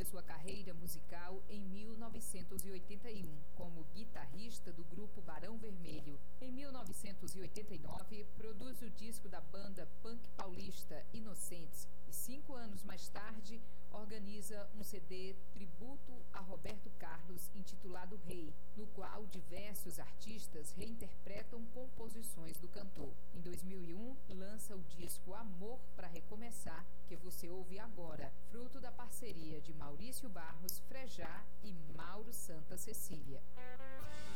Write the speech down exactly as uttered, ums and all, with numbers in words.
inicia sua carreira musical em mil novecentos e oitenta e um, como guitarrista do grupo Barão Vermelho. Em mil novecentos e oitenta e nove, produz o disco da banda punk paulista Inocentes e, cinco anos mais tarde, organiza um C D tributo a Roberto Carlos intitulado Rei, no qual diversos artistas reinterpretam composições do cantor. Em dois mil e um, lança o disco Amor pra Recomeçar, que você ouve agora, fruto da parceria de Maurício Barros, Frejá e Mauro Santa Cecília.